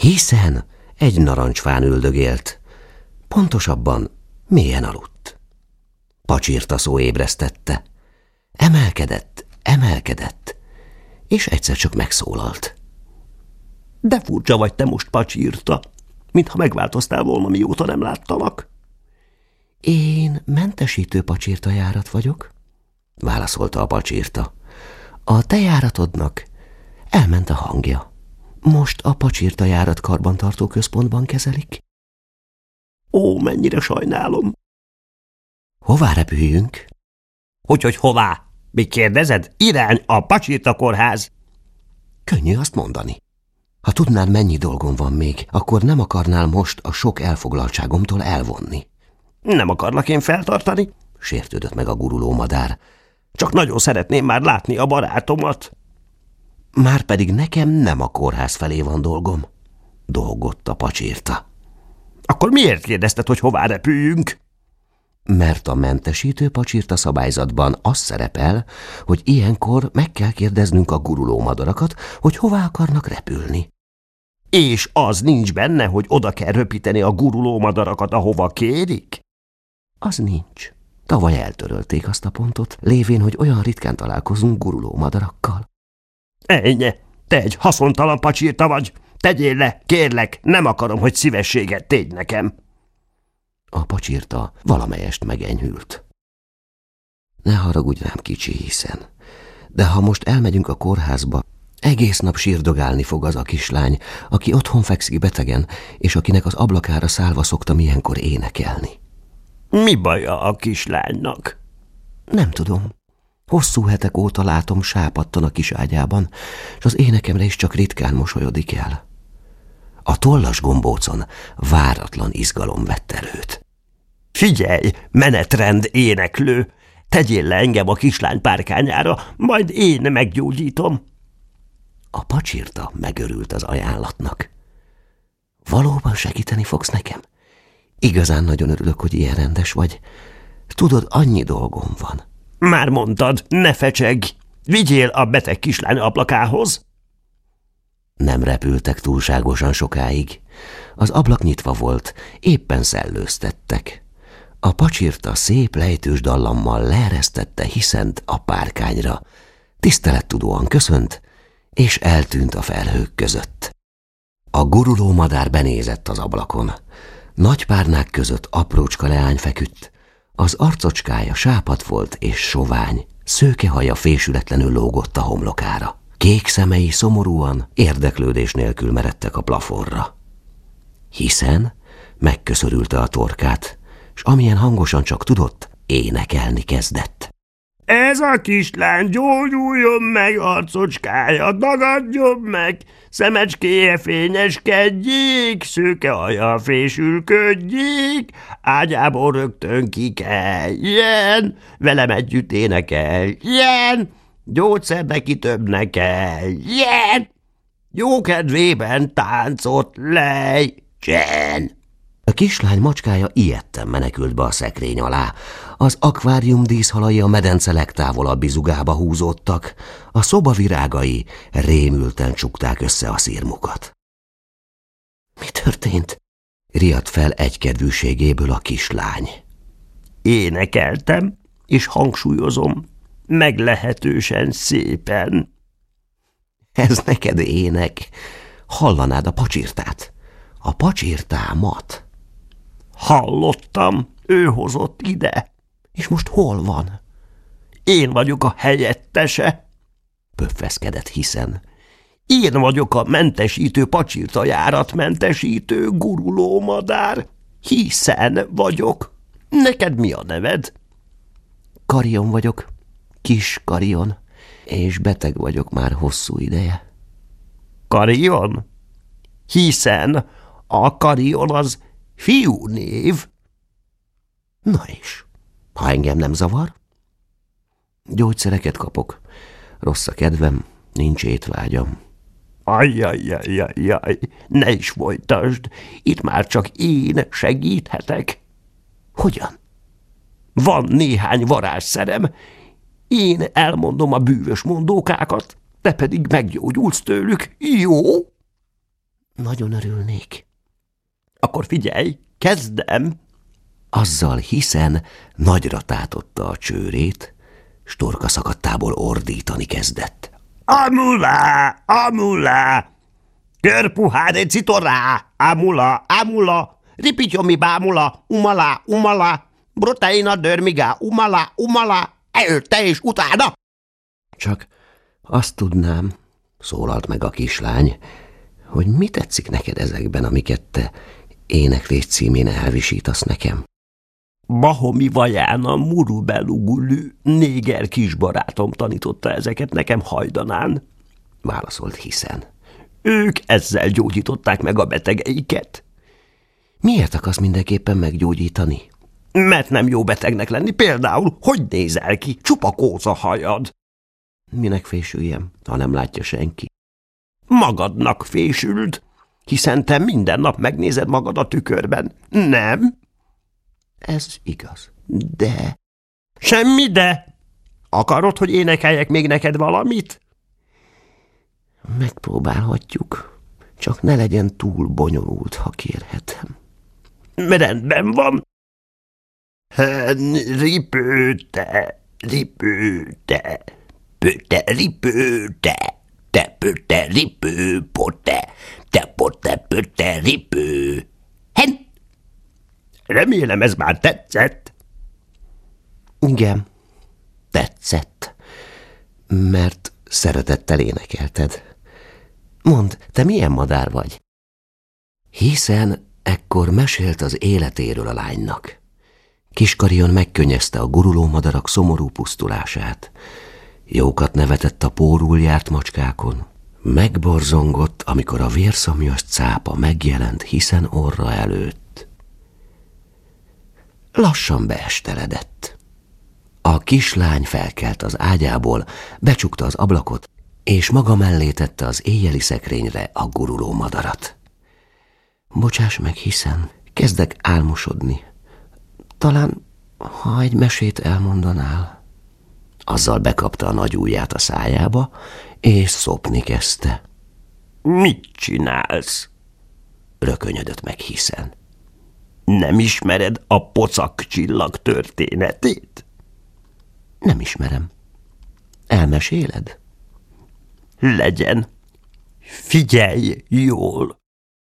Hiszen egy narancsfán üldögélt, pontosabban mélyen aludt. Pacsirta szó ébresztette. Emelkedett, és egyszer csak megszólalt. De furcsa vagy te most, Pacsirta, mintha megváltoztál volna, mióta nem láttalak. Én mentesítő pacsirta járat vagyok, válaszolta a pacsirta. A te járatodnak elment a hangja. Most a pacsirta járat karbantartó központban kezelik. Ó, mennyire sajnálom. Hová repüljünk? Hogy hová? Még kérdezed? Irány a Pacsirta kórház. Könnyű azt mondani. Ha tudnád, mennyi dolgom van még, akkor nem akarnál most a sok elfoglaltságomtól elvonni. Nem akarlak én feltartani, sértődött meg a guruló madár. Csak nagyon szeretném már látni a barátomat. Márpedig nekem nem a kórház felé van dolgom, dolgott a Pacsirta. Akkor miért kérdezted, hogy hová repüljünk? Mert a mentesítő pacsirta szabályzatban az szerepel, hogy ilyenkor meg kell kérdeznünk a guruló madarakat, hogy hová akarnak repülni. És az nincs benne, hogy oda kell röpíteni a guruló madarakat, ahova kérik? Az nincs. Tavaly eltörölték azt a pontot, lévén, hogy olyan ritkán találkozunk guruló madarakkal. Ennyi, te egy haszontalan pacsirta vagy. Tegyél le, kérlek, nem akarom, hogy szívességet tégy nekem. A pacsirta valamelyest megenyhült. Ne haragudj rám, kicsi, hiszen. De ha most elmegyünk a kórházba, egész nap sírdogálni fog az a kislány, aki otthon fekszik betegen, és akinek az ablakára szállva szoktam ilyenkor énekelni. Mi baja a kislánynak? Nem tudom. Hosszú hetek óta látom, sápadtan a kis ágyában, és az énekemre is csak ritkán mosolyodik el. A tollas gombócon váratlan izgalom vett erőt. Figyelj, menetrend éneklő! Tegyél le engem a kislány párkányára, majd én meggyógyítom. A pacsirta megörült az ajánlatnak. Valóban segíteni fogsz nekem? Igazán nagyon örülök, hogy ilyen rendes vagy. Tudod, annyi dolgom van. Már mondtad, ne fecsegj! Vigyél a beteg kislány ablakához! Nem repültek túlságosan sokáig. Az ablak nyitva volt, éppen szellőztettek. A pacsirta szép lejtős dallammal leeresztette Hiszent a párkányra. Tisztelettudóan köszönt, és eltűnt a felhők között. A guruló madár benézett az ablakon. Nagy párnák között aprócska leány feküdt. Az arcocskája sápadt volt és sovány, szőke haja fésületlenül lógott a homlokára. Kék szemei szomorúan, érdeklődés nélkül meredtek a plafonra. Hiszen megköszörülte a torkát, s amilyen hangosan csak tudott, énekelni kezdett. Ez a kislány gyógyuljon meg, arcocskája dagadjon meg, szemecskéje fényeskedjék, szőke haja fésülködjék, ágyából rögtön kikeljen, velem együtt énekeljen, gyógyszer neki több ne kelljen, jó kedvében táncot lejtsen. A kislány macskája ijedten menekült be a szekrény alá. Az akvárium díszhalai a medence legtávolabbi zugába húzódtak, a szoba virágai rémülten csukták össze a szirmukat. Mi történt? Riadt fel egykedvűségéből a kislány. Énekeltem, és hangsúlyozom, meglehetősen szépen. Ez neked ének. Hallanád a pacsirtát, a pacsirtámat. Hallottam, ő hozott ide. És most hol van? Én vagyok a helyettese, pöffeszkedett Hiszen. Én vagyok a mentesítő pacsirta járatmentesítő guruló madár. Hiszen vagyok. Neked mi a neved? Karion vagyok, kis Karion, és beteg vagyok már hosszú ideje. Karion? Hiszen a Karion az fiú név. Na és, ha engem nem zavar? Gyógyszereket kapok. Rossz a kedvem, nincs étvágyam. Ajjajjajjaj, ne is folytasd, itt már csak én segíthetek. Hogyan? Van néhány varázsszerem, én elmondom a bűvös mondókákat, te pedig meggyógyulsz tőlük, jó? Nagyon örülnék. Akkor figyelj, kezdem! Azzal Hiszen nagyra tátotta a csőrét, s torkaszakadtából ordítani kezdett. Amula, amula! Körpuháde citorá, amula, amula! Ripityomi bámula, umala, umala! Proteina dörmigá, umala, umala! Előtte és utána! Csak azt tudnám, szólalt meg a kislány, hogy mi tetszik neked ezekben, amiket te éneklés címén elvisítasz nekem. Bahomi Vajána Murubelugulű néger kisbarátom tanította ezeket nekem hajdanán, válaszolt Hiszen. Ők ezzel gyógyították meg a betegeiket. Miért akarsz mindenképpen meggyógyítani? Mert nem jó betegnek lenni, például, hogy nézel ki, csupa kóza hajad. Minek fésüljem, ha nem látja senki? Magadnak fésüld, hiszen te minden nap megnézed magad a tükörben, nem? Ez igaz, de... Semmi de! Akarod, hogy énekeljek még neked valamit? Megpróbálhatjuk, csak ne legyen túl bonyolult, ha kérhetem. Rendben van. Ripőte, ripőte, pöte, ripőte, te pöte, ripő, pote, te pote, pöte, ripő. Hen! Remélem, ez már tetszett. Igen, tetszett, mert szeretettel énekelted. Mondd, te milyen madár vagy? Hiszen ekkor mesélt az életéről a lánynak. Kiskarion megkönnyezte a guruló madarak szomorú pusztulását. Jókat nevetett a pórul járt macskákon. Megborzongott, amikor a vérszomjas cápa megjelent Hiszen orra előtt. Lassan beesteledett. A kislány felkelt az ágyából, becsukta az ablakot, és maga mellé tette az éjjeli szekrényre a guruló madarat. Bocsáss meg, Hiszen, kezdek álmosodni. Talán, ha egy mesét elmondanál. Azzal bekapta a nagy ujját a szájába, és szopni kezdte. Mit csinálsz? Rökönyödött meg Hiszen. Nem ismered a pocak csillag történetét? Nem ismerem. Elmeséled? Legyen. Figyelj jól!